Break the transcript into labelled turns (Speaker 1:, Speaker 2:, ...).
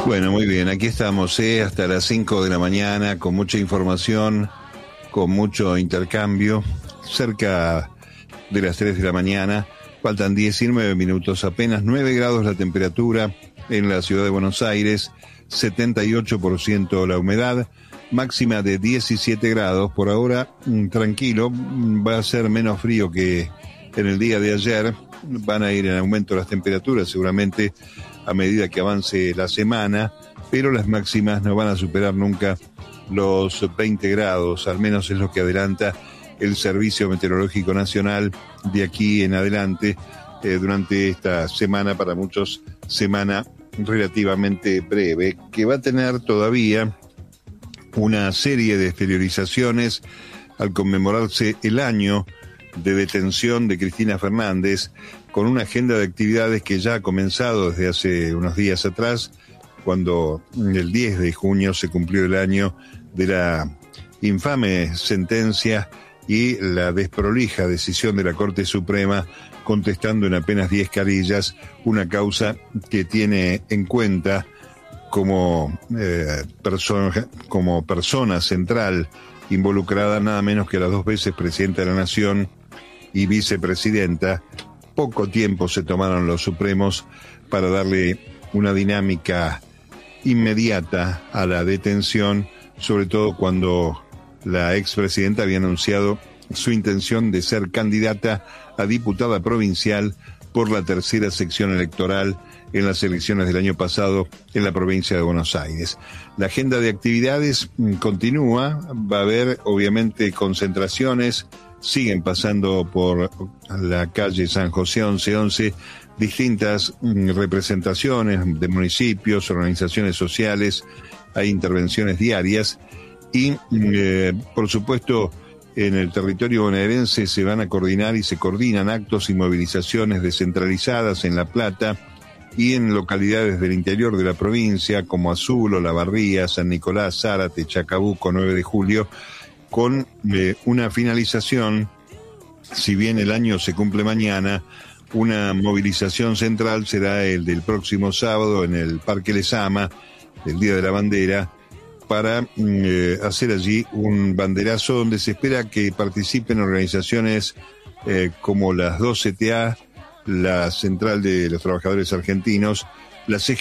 Speaker 1: Bueno, muy bien, aquí estamos, hasta las 5 de la mañana, con mucha información, con mucho intercambio, cerca de las 3 de la mañana, faltan 19 minutos, apenas 9 grados la temperatura en la ciudad de Buenos Aires, 78% la humedad, máxima de 17 grados, por ahora tranquilo, va a ser menos frío que en el día de ayer, van a ir en aumento las temperaturas seguramente a medida que avance la semana, pero las máximas no van a superar nunca los 20 grados, al menos es lo que adelanta el Servicio Meteorológico Nacional de aquí en adelante, durante esta semana, para muchos semana relativamente breve, que va a tener todavía una serie de exteriorizaciones al conmemorarse el año de detención de Cristina Fernández, con una agenda de actividades que ya ha comenzado desde hace unos días atrás, cuando el 10 de junio se cumplió el año de la infame sentencia y la desprolija decisión de la Corte Suprema, contestando en apenas 10 carillas una causa que tiene en cuenta como persona central involucrada nada menos que las 2 veces presidenta de la Nación y vicepresidenta. Poco tiempo se tomaron los Supremos para darle una dinámica inmediata a la detención, sobre todo cuando la expresidenta había anunciado su intención de ser candidata a diputada provincial por la tercera sección electoral en las elecciones del año pasado en la provincia de Buenos Aires. La agenda de actividades continúa, va a haber obviamente concentraciones, siguen pasando por la calle San José 1111 distintas representaciones de municipios, organizaciones sociales, hay intervenciones diarias y por supuesto en el territorio bonaerense se van a coordinar y se coordinan actos y movilizaciones descentralizadas en La Plata y en localidades del interior de la provincia como Azul, Olavarría, San Nicolás, Zárate, Chacabuco, 9 de julio, con una finalización, si bien el año se cumple mañana, una movilización central será el del próximo sábado en el Parque Lezama, el Día de la Bandera, para hacer allí un banderazo donde se espera que participen organizaciones como las 2CTA, la Central de los Trabajadores Argentinos, la CGT,